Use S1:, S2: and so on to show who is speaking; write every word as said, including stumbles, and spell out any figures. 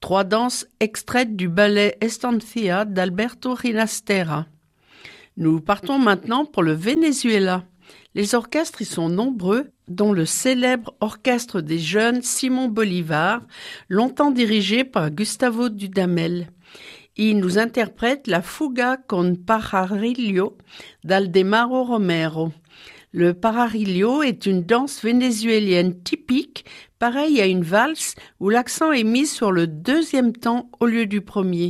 S1: trois danses extraites du ballet Estancia d'Alberto Ginastera. Nous partons maintenant pour le Venezuela. Les orchestres y sont nombreux, dont le célèbre Orchestre des Jeunes Simon Bolivar, longtemps dirigé par Gustavo Dudamel. Il nous interprète la Fuga con Pajarillo d'Aldemaro Romero. Le Pajarillo est une danse vénézuélienne typique, pareille à une valse où l'accent est mis sur le deuxième temps au lieu du premier.